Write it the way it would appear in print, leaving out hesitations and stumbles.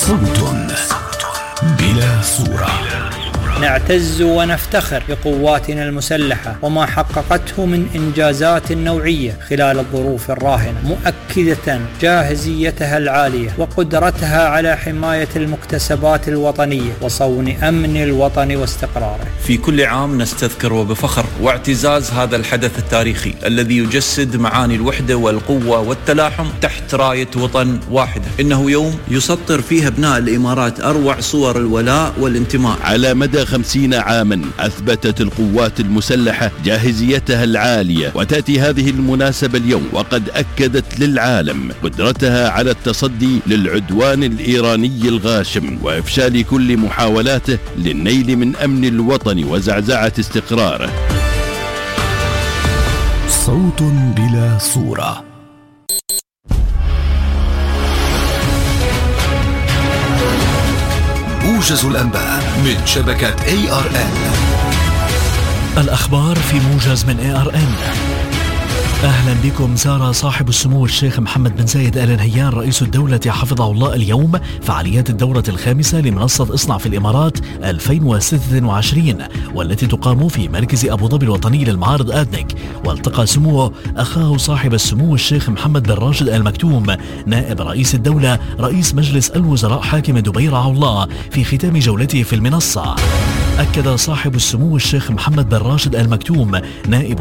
صوت بلا صورة. نعتز ونفتخر بقواتنا المسلحة وما حققته من إنجازات نوعية خلال الظروف الراهنة، مؤكدة جاهزيتها العالية وقدرتها على حماية المكتسبات الوطنية وصون أمن الوطن واستقراره. في كل عام نستذكر وبفخر واعتزاز هذا الحدث التاريخي الذي يجسد معاني الوحدة والقوة والتلاحم تحت راية وطن واحدة. إنه يوم يسطر فيه أبناء الإمارات أروع صور الولاء والانتماء. على مدى 50 عاما أثبتت القوات المسلحة جاهزيتها العالية، وتأتي هذه المناسبة اليوم وقد أكدت للعالم قدرتها على التصدي للعدوان الإيراني الغاشم وإفشال كل محاولاته للنيل من أمن الوطن وزعزعة استقراره. صوت بلا صورة. موجز الأنباء من شبكة ARN. الأخبار في موجز من ARN. أهلا بكم. زار صاحب السمو الشيخ محمد بن زايد آل نهيان رئيس الدولة حفظه الله اليوم فعاليات الدورة الخامسة لمنصة اصنع في الإمارات 2026 والتي تقام في مركز أبو ظبي الوطني للمعارض آدنك. والتقى سموه أخاه صاحب السمو الشيخ محمد بن راشد آل مكتوم نائب رئيس الدولة رئيس مجلس الوزراء حاكم دبي رعاه الله في ختام جولته في المنصة. أكد صاحب السمو الشيخ محمد بن راشد آل مكتوم نائب